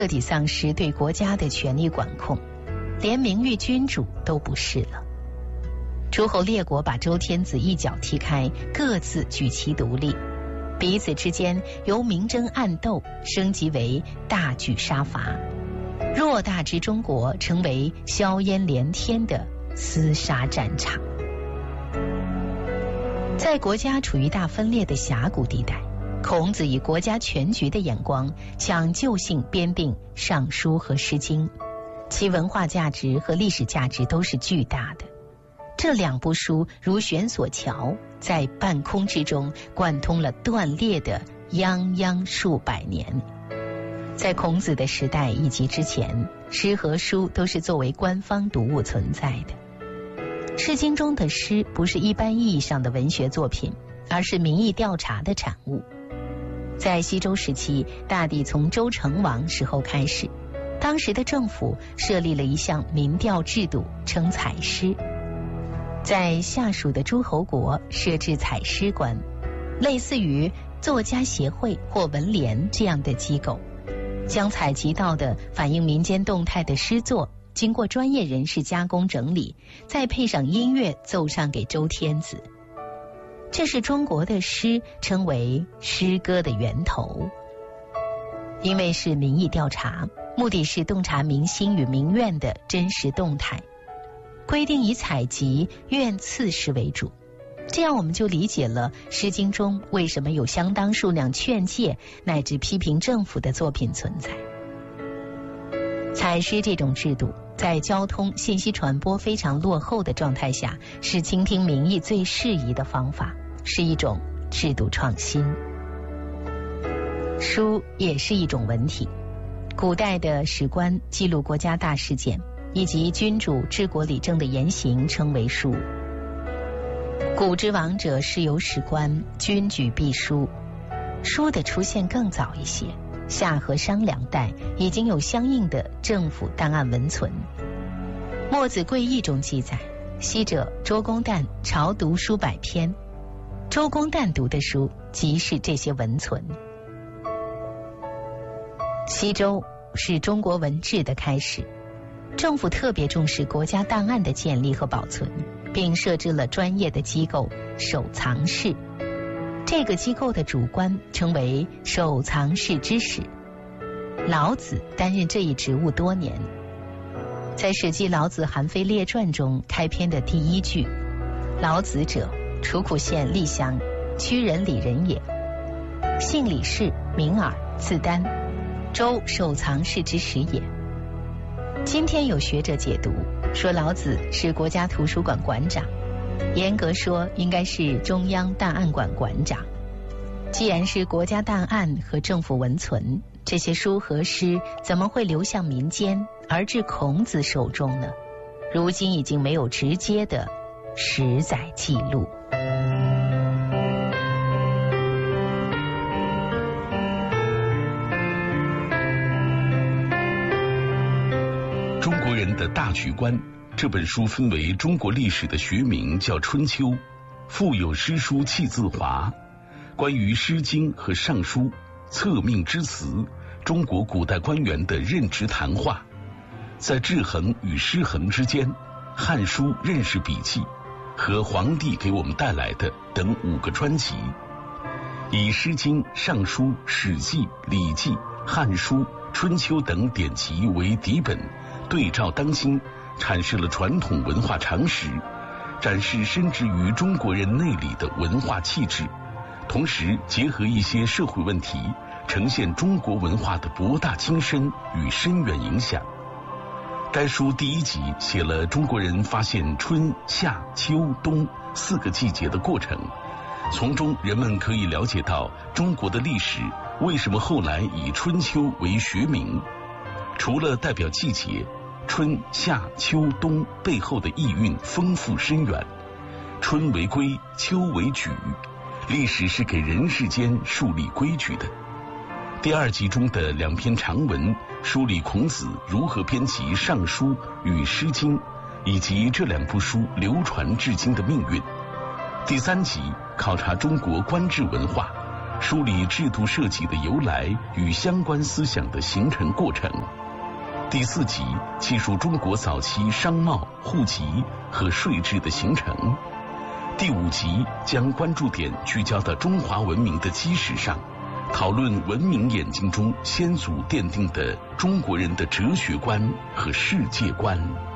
彻底丧失对国家的权力管控，连名誉君主都不是了。诸侯列国把周天子一脚踢开，各自举旗独立，彼此之间由明争暗斗升级为大举杀伐，偌大之中国成为硝烟连天的厮杀战场。在国家处于大分裂的峡谷地带，孔子以国家全局的眼光抢救性编定《尚书》和《诗经》，其文化价值和历史价值都是巨大的。这两部书如悬索桥，在半空之中贯通了断裂的泱泱数百年。在孔子的时代以及之前，诗和书都是作为官方读物存在的。诗经中的诗不是一般意义上的文学作品，而是民意调查的产物。在西周时期，大抵从周成王时候开始，当时的政府设立了一项民调制度，称采诗。在下属的诸侯国设置采诗官，类似于作家协会或文联这样的机构，将采集到的反映民间动态的诗作经过专业人士加工整理，再配上音乐奏上给周天子。这是中国的诗称为诗歌的源头。因为是民意调查，目的是洞察民心与民怨的真实动态，规定以采集怨刺诗为主。这样我们就理解了《诗经》中为什么有相当数量劝诫乃至批评政府的作品存在。采诗这种制度在交通信息传播非常落后的状态下，是倾听民意最适宜的方法，是一种制度创新。书也是一种文体，古代的史官记录国家大事件以及君主治国理政的言行称为书。古之王者是有史官，君举必书。书的出现更早一些，夏和商两代已经有相应的政府档案文存。墨子贵义中记载，昔者周公旦朝读书100篇，周公旦读的书即是这些文存。西周是中国文治的开始，政府特别重视国家档案的建立和保存，并设置了专业的机构守藏室。这个机构的主官称为守藏室之史，老子担任这一职务多年。在《史记·老子韩非列传》中开篇的第一句，老子者，楚苦县厉乡，曲人李人也，姓李氏，名耳，字丹，周守藏室之始也。今天有学者解读说，老子是国家图书馆馆长，严格说应该是中央档案馆馆长。既然是国家档案和政府文存，这些书和诗怎么会流向民间而至孔子手中呢？如今已经没有直接的实载记录。 中国人的大局观这本书分为中国历史的学名叫《春秋》，腹有诗书气自华，关于《诗经》和《尚书》策命之词，中国古代官员的任职谈话，在制衡与失衡之间，《汉书》认识笔记和皇帝给我们带来的等5个专辑，以《诗经》《尚书》《史记》《礼记》《汉书》《春秋》等典籍为底本，对照当今，阐释了传统文化常识，展示深植于中国人内里的文化气质，同时结合一些社会问题，呈现中国文化的博大精深与深远影响。该书第1集写了中国人发现春夏秋冬4个季节的过程，从中人们可以了解到中国的历史为什么后来以春秋为学名。除了代表季节，春夏秋冬背后的意蕴丰富深远。春为规，秋为矩，历史是给人世间树立规矩的。第2集中的2篇长文梳理孔子如何编辑《尚书》与《诗经》，以及这2部书流传至今的命运。第3集考察中国官制文化， 梳理制度设计的由来与相关思想的形成过程。第4集记述中国早期商贸、户籍和税制的形成。第5集将关注点聚焦到中华文明的基石上，讨论文明眼睛中先祖奠定的中国人的哲学观和世界观。